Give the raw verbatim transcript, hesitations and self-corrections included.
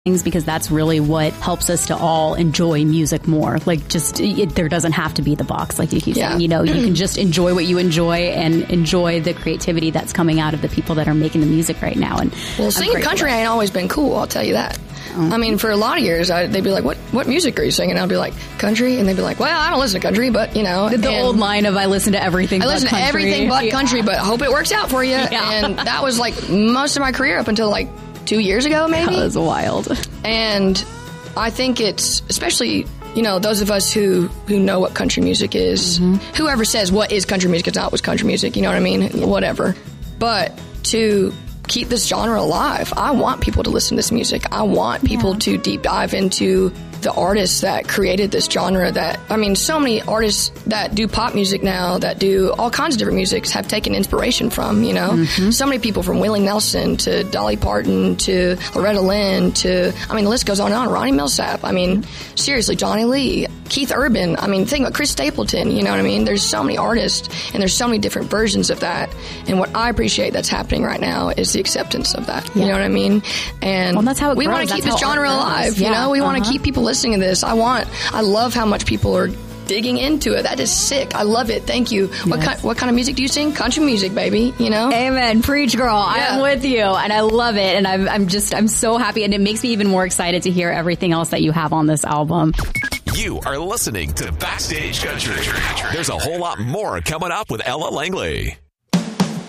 things, because that's really what helps us to all enjoy music more. Like, just it, there doesn't have to be the box, like you keep yeah. saying. You know, you can just enjoy what you enjoy and enjoy the creativity that's coming out of the people that are making the music right now. And well, singing country ain't always been cool, I'll tell you that. I mean, for a lot of years, I, they'd be like, what what music are you singing? And I'd be like, country. And they'd be like, well, I don't listen to country, but, you know. The, the old line of, I listen to everything I but listen country. to everything but yeah. country, but hope it works out for you. Yeah. And that was like most of my career up until like two years ago, maybe. That was wild. And I think it's, especially, you know, those of us who, who know what country music is, mm-hmm. whoever says what is country music is not what's country music, you know what I mean? Yeah. Whatever. But to keep this genre alive, I want people to listen to this music. I want people yeah. to deep dive into the artists that created this genre. That, I mean, so many artists that do pop music now, that do all kinds of different musics, have taken inspiration from, you know. Mm-hmm. So many people, from Willie Nelson to Dolly Parton to Loretta Lynn to, I mean, the list goes on and on. Ronnie Millsap. I mean, seriously, Johnny Lee, Keith Urban. I mean, think about Chris Stapleton, you know what I mean? There's so many artists and there's so many different versions of that. And what I appreciate that's happening right now is the acceptance of that. Yeah. You know what I mean? And well, that's how it we grows. want to keep that's this genre alive. Yeah. You know, we uh-huh. want to keep people listening to this. I want, I love how much people are digging into it. That is sick. I love it. Thank you. Yes. What kind, what kind of music do you sing? Country music, baby. You know? Amen. Preach, girl. Yeah. I'm with you. And I love it. And I'm, I'm just, I'm so happy. And it makes me even more excited to hear everything else that you have on this album. You are listening to Backstage Country. There's a whole lot more coming up with Ella Langley.